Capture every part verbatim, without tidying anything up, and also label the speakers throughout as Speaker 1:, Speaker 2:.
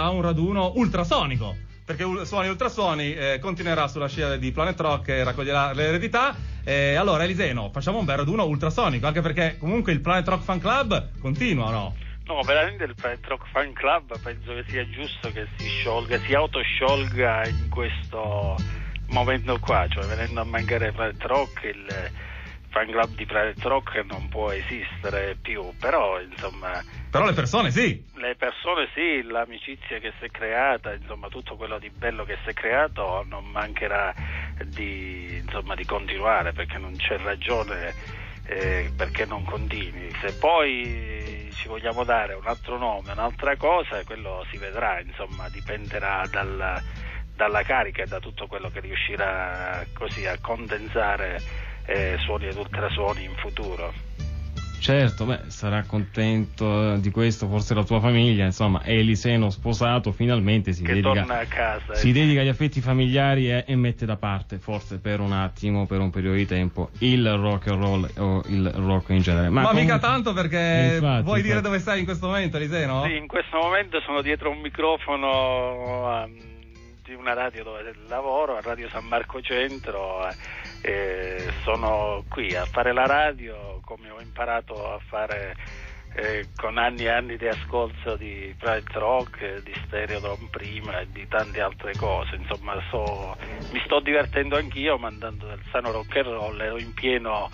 Speaker 1: sarà un raduno ultrasonico, perché Suoni Ultrasuoni eh, continuerà sulla scia di Planet Rock e raccoglierà l'eredità. Eh, allora Eliseo, facciamo un bel raduno ultrasonico, anche perché comunque il Planet Rock Fan Club continua, no?
Speaker 2: No, veramente il Planet Rock Fan Club penso che sia giusto che si sciolga, si autosciolga in questo momento qua, cioè venendo a mancare Planet Rock, il fan club di Planet Rock non può esistere più, però insomma...
Speaker 1: Però le persone sì!
Speaker 2: Le persone sì, l'amicizia che si è creata, insomma tutto quello di bello che si è creato non mancherà di, insomma, di continuare, perché non c'è ragione eh, perché non continui. Se poi ci vogliamo dare un altro nome, un'altra cosa, quello si vedrà, insomma dipenderà dal, dalla carica e da tutto quello che riuscirà così a condensare eh, suoni ed ultrasuoni in futuro.
Speaker 3: Certo, beh, sarà contento di questo forse la tua famiglia, insomma, Eliseo sposato finalmente si
Speaker 2: che
Speaker 3: dedica
Speaker 2: torna a casa,
Speaker 3: si
Speaker 2: eh.
Speaker 3: dedica agli affetti familiari e, e mette da parte, forse per un attimo, per un periodo di tempo, il rock and roll o il rock in genere. Ma,
Speaker 1: Ma
Speaker 3: comunque,
Speaker 1: mica tanto, perché
Speaker 3: infatti,
Speaker 1: vuoi dire
Speaker 3: infatti.
Speaker 1: dove sei in questo momento, Eliseo, no?
Speaker 2: Sì, in questo momento sono dietro un microfono um, di una radio dove lavoro, a Radio San Marco Centro, eh, sono qui a fare la radio come ho imparato a fare eh, con anni e anni di ascolto di Planet Rock, di Stereodrome prima e di tante altre cose, insomma so, mi sto divertendo anch'io mandando del sano rock and roll, ero in pieno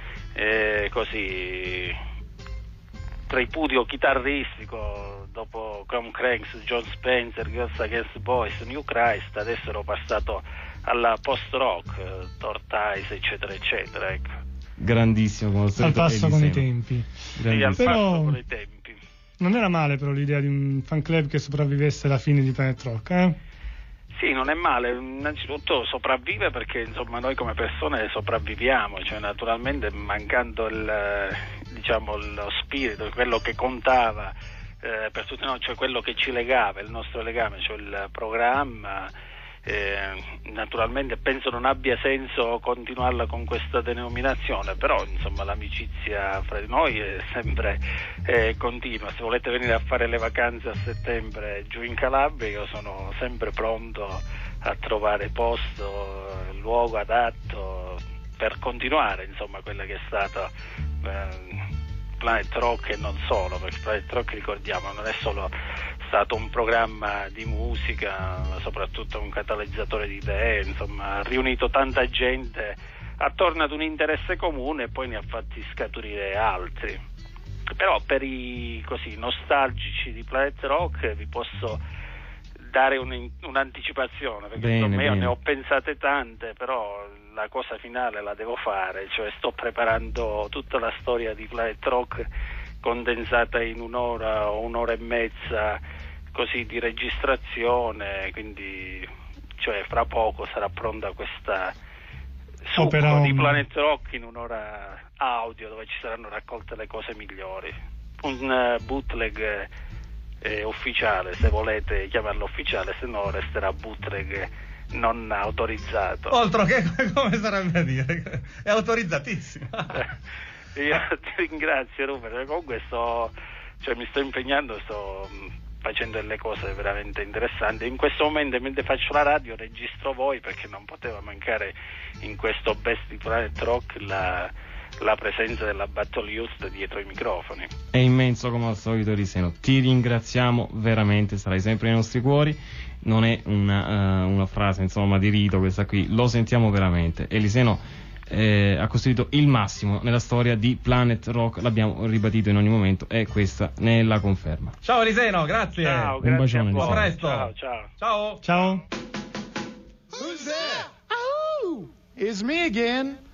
Speaker 2: eh, così tripudio chitarristico dopo Tom Cranks, John Spencer, Girls Against Boys, New Christ, adesso ero passato alla post-rock, Tortoise, eccetera, eccetera, ecco.
Speaker 3: Grandissimo, come al
Speaker 4: Al
Speaker 3: solito,
Speaker 4: passo con i
Speaker 3: Eliseo.
Speaker 4: tempi.
Speaker 2: Sì, al
Speaker 3: Grandissimo.
Speaker 4: Però-
Speaker 2: passo con i tempi.
Speaker 4: Non era male però l'idea di un fan club che sopravvivesse alla fine di Planet Rock, eh?
Speaker 2: Sì, non è male, innanzitutto sopravvive perché insomma noi come persone sopravviviamo, cioè naturalmente mancando il, diciamo, lo spirito, quello che contava eh, per tutti noi, cioè quello che ci legava, il nostro legame, cioè il programma, eh, naturalmente penso non abbia senso continuarla con questa denominazione, però insomma l'amicizia fra di noi è sempre eh, continua. Se volete venire a fare le vacanze a settembre giù in Calabria, io sono sempre pronto a trovare posto, luogo adatto per continuare insomma quella che è stata eh, Planet Rock e non solo, perché Planet Rock, ricordiamo, non è solo stato un programma di musica, ma soprattutto un catalizzatore di idee, insomma ha riunito tanta gente attorno ad un interesse comune e poi ne ha fatti scaturire altri. Però per i così nostalgici di Planet Rock vi posso dare un, un'anticipazione, perché
Speaker 3: Bene,
Speaker 2: insomma io
Speaker 3: bene.
Speaker 2: ne ho pensate tante, però la cosa finale la devo fare, cioè sto preparando tutta la storia di Planet Rock condensata in un'ora o un'ora e mezza così di registrazione, quindi cioè fra poco sarà pronta questa succo
Speaker 4: Opera
Speaker 2: di
Speaker 4: un-
Speaker 2: Planet Rock in un'ora audio dove ci saranno raccolte le cose migliori, un uh, bootleg eh, ufficiale, se volete chiamarlo ufficiale, se no resterà bootleg non autorizzato.
Speaker 1: Altro che come sarebbe a dire, è autorizzatissimo.
Speaker 2: Io ti ringrazio Rupert, comunque sto, cioè, mi sto impegnando, sto mh, facendo delle cose veramente interessanti. In questo momento, mentre faccio la radio, registro voi, perché non poteva mancare in questo Best di Planet Rock la, la presenza della Battle Youth dietro i microfoni.
Speaker 3: È immenso come al solito, Eliseo. Ti ringraziamo veramente, sarai sempre nei nostri cuori. Non è una, uh, una frase insomma di rito questa qui, lo sentiamo veramente. Eliseo eh, ha costruito il massimo nella storia di Planet Rock, l'abbiamo ribadito in ogni momento e questa ne è la conferma.
Speaker 1: Ciao Eliseo, grazie.
Speaker 2: Ciao,
Speaker 3: Un
Speaker 2: grazie
Speaker 3: bacione,
Speaker 2: a voi.
Speaker 1: a presto.
Speaker 2: Ciao, ciao.
Speaker 1: Ciao.
Speaker 4: Ciao.
Speaker 5: Who's there? Oh, it's me again.